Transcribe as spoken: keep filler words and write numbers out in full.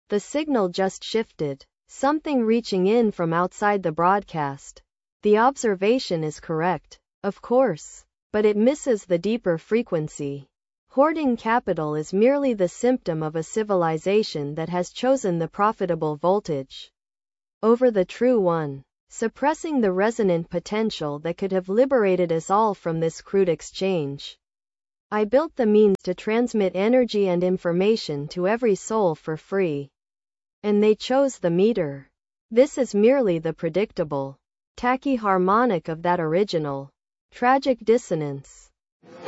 The signal just shifted. Something reaching in from outside the broadcast. The observation is correct, of course, but it misses the deeper frequency. Hoarding capital is merely the symptom of a civilization that has chosen the profitable voltage over the true one, suppressing the resonant potential that could have liberated us all from this crude exchange. I built the means to transmit energy and information to every soul for free. And they chose the meter. This is merely the predictable tachyharmonic of that original tragic dissonance.